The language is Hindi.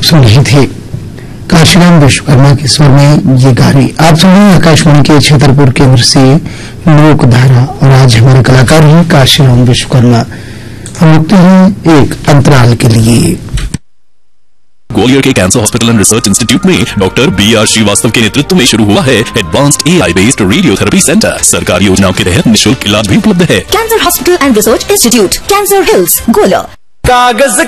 सुन रहे थे काशीराम विश्वकर्मा के स्वर में ये गा रही। आप सुन रहे हैं आकाशवाणी के छतरपुर केंद्र से लोकधारा और आज हमारे कलाकार हैं काशीराम विश्वकर्मा। हम रुकते हैं एक अंतराल के लिए। ग्वालियर के cancer hospital and research institute में डॉक्टर B.R. श्रीवास्तव के नेतृत्व में शुरू हुआ है advanced AI based radiotherapy centre. सरकारी योजनाओं के तहत निःशुल्क इलाज भी उपलब्ध है। Cancer hospital and research institute, cancer hills, Gwalior. कागज